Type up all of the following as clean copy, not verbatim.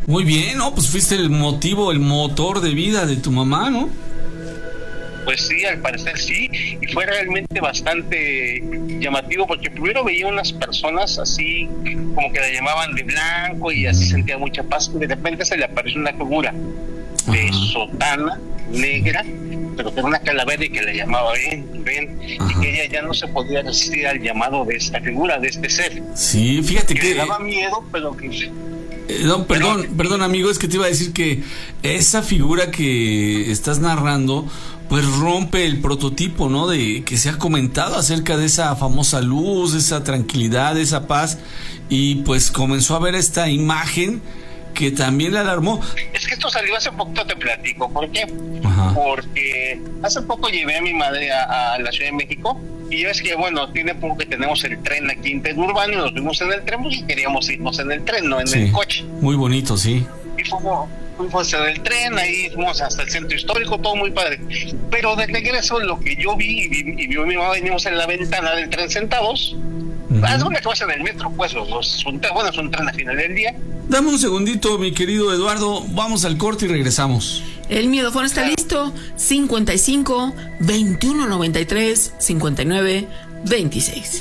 Muy bien, ¿no? Pues fuiste el motivo, el motor de vida de tu mamá, ¿no? Pues sí, al parecer sí, y fue realmente bastante llamativo porque primero veía unas personas así como que la llamaban de blanco y así sentía mucha paz, y de repente se le apareció una figura de sotana negra, pero que era una calavera y que le llamaba ven, y que ella ya no se podía resistir al llamado de esta figura, de este ser. Sí, fíjate que le daba miedo, pero que... No, perdón amigo, es que te iba a decir que esa figura que estás narrando pues rompe el prototipo, ¿no? De que se ha comentado acerca de esa famosa luz, esa tranquilidad, esa paz, y pues comenzó a ver esta imagen que también le alarmó. Es que esto salió hace poquito, te platico. ¿Por qué? Ajá. Porque hace poco llevé a mi madre a la Ciudad de México, y ya ves que, bueno, tiene poco que tenemos el tren aquí interurbano, y nos fuimos en el tren porque queríamos irnos en el tren, no en el coche. Muy bonito, sí. Y fuimos en el tren, ahí fuimos hasta el centro histórico, todo muy padre. Pero de regreso, lo que yo vi y vio mi mamá, venimos en la ventana del tren sentados. Haz una cosa en el metro, pues, es un tren al final del día. Dame un segundito, mi querido Eduardo, vamos al corte y regresamos. El miedofón está listo, 55 21 93 59 26.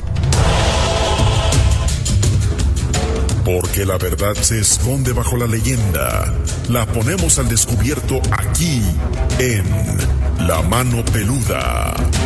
Porque la verdad se esconde bajo la leyenda. La ponemos al descubierto aquí, en La Mano Peluda.